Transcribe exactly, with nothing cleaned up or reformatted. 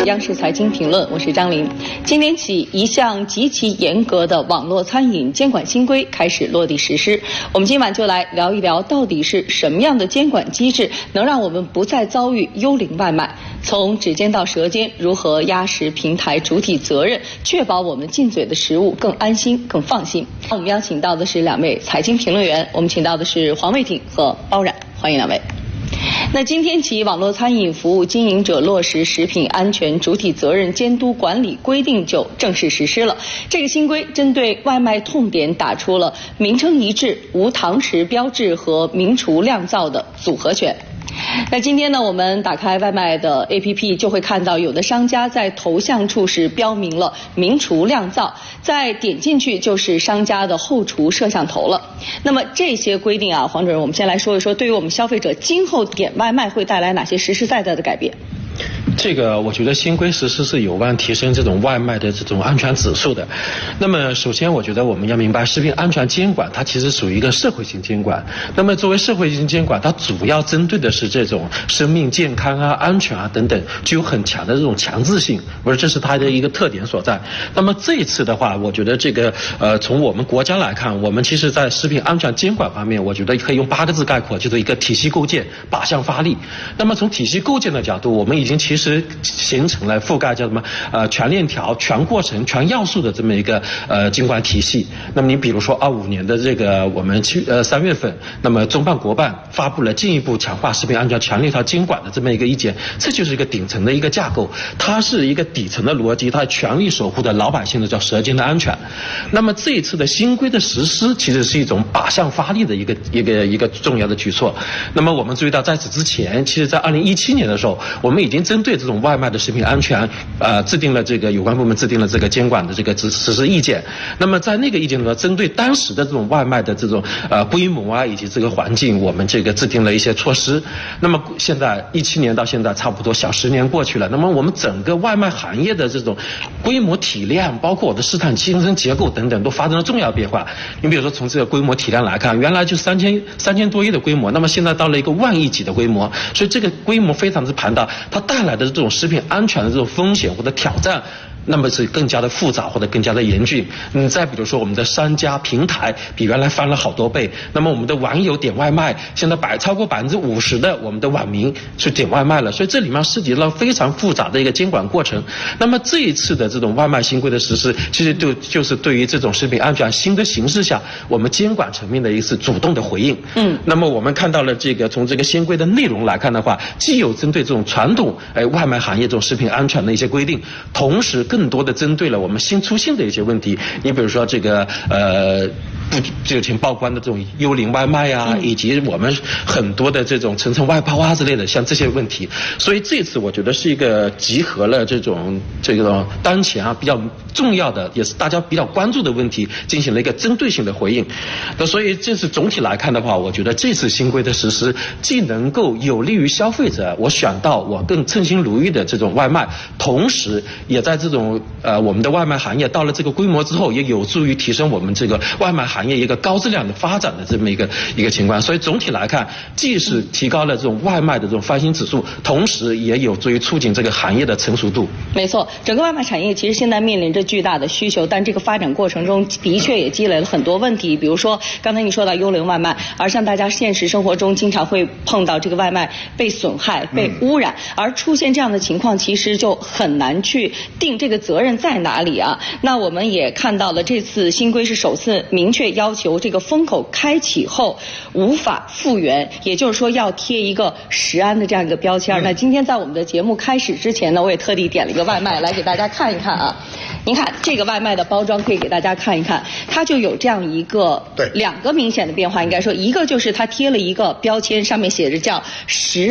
央视财经评论，我是张琳。今年起，一项极其严格的网络餐饮监管新规开始落地实施。我们今晚就来聊一聊，到底是什么样的监管机制能让我们不再遭遇幽灵外卖？从指尖到舌尖，如何压实平台主体责任，确保我们进嘴的食物更安心、更放心？我们邀请到的是两位财经评论员，我们请到的是黄卫挺和包冉，欢迎两位。那今天起，网络餐饮服务经营者落实食品安全主体责任监督管理规定就正式实施了。这个新规针对外卖痛点打出了名称一致、无堂食标志和明厨亮灶的组合拳。那今天呢，我们打开外卖的 A P P 就会看到，有的商家在头像处是标明了明厨亮灶，再点进去就是商家的后厨摄像头了。那么这些规定啊，黄主任，我们先来说一说，对于我们消费者今后点外卖会带来哪些实实在在的改变？ 这个我觉得新规实施是有关提升这种外卖的这种安全指数的。那么首先我觉得我们要明白，食品安全监管它其实属于一个社会性监管。那么作为社会性监管，它主要针对的是这种生命健康啊、安全啊等等，具有很强的这种强制性，我说这是它的一个特点所在。那么这一次的话，我觉得这个呃从我们国家来看，我们其实在食品安全监管方面，我觉得可以用八个字概括，就是一个体系构建、靶向发力。那么从体系构建的角度，我们已经其实形成了覆盖叫什么呃全链条、全过程、全要素的这么一个呃监管体系。那么你比如说二五年的这个我们七呃三月份，那么中办国办发布了进一步强化食品安全全链条监管的这么一个意见，这就是一个顶层的一个架构，它是一个底层的逻辑，它全力守护的老百姓的叫舌尖的安全。那么这一次的新规的实施，其实是一种靶向发力的一个一个一个重要的举措。那么我们注意到，在此之前，其实在二零一七年的时候，我们已经针对这种外卖的食品安全，呃，制定了这个有关部门制定了这个监管的这个实实施意见。那么在那个意见中，针对当时的这种外卖的这种呃规模啊以及这个环境，我们这个制定了一些措施。那么现在一七年到现在差不多小十年过去了，那么我们整个外卖行业的这种规模体量，包括我的市场竞争结构等等，都发生了重要变化。你比如说从这个规模体量来看，原来就三千三千多亿的规模，那么现在到了一个万亿级的规模，所以这个规模非常之庞大，它带来的这种食品安全的这种风险或者挑战，那么是更加的复杂或者更加的严峻。嗯，再比如说我们的商家平台比原来翻了好多倍，那么我们的网友点外卖，现在百超过百分之五十的我们的网民去点外卖了，所以这里面涉及了非常复杂的一个监管过程。那么这一次的这种外卖新规的实施，其实就就是对于这种食品安全新的形势下，我们监管层面的一次主动的回应。嗯，那么我们看到了这个从这个新规的内容来看的话，既有针对这种传统哎外卖行业这种食品安全的一些规定，同时更多的针对了我们新出现的一些问题。你比如说这个呃不知情报关的这种幽灵外卖啊，嗯、以及我们很多的这种层层外包啊之类的，像这些问题。所以这次我觉得是一个集合了这种这种当前啊比较重要的，也是大家比较关注的问题，进行了一个针对性的回应。那所以这次总体来看的话，我觉得这次新规的实施，既能够有利于消费者我选到我更称心如意的这种外卖，同时也在这种呃我们的外卖行业到了这个规模之后，也有助于提升我们这个外卖行业一个高质量的发展的这么一个一个情况。所以总体来看，既是提高了这种外卖的这种翻新指数，同时也有助于促进这个行业的成熟度。 没错，整个外卖产业其实现在面临着巨大的需求，但这个发展过程中的确也积累了很多问题。比如说刚才你说到幽灵外卖，而像大家现实生活中经常会碰到这个外卖被损害、被污染，而出现这样的情况，其实就很难去定这个责任在哪里啊。那我们也看到了，这次新规是首次明确要求这个风口开启后无法复原，也就是说要贴一个食安的这样一个标签。嗯、那今天在我们的节目开始之前呢，我也特地点了一个外卖来给大家看一看啊。您看这个外卖的包装，可以给大家看一看，它就有这样一个两个明显的变化，应该说一个就是它贴了一个标签，上面写着叫食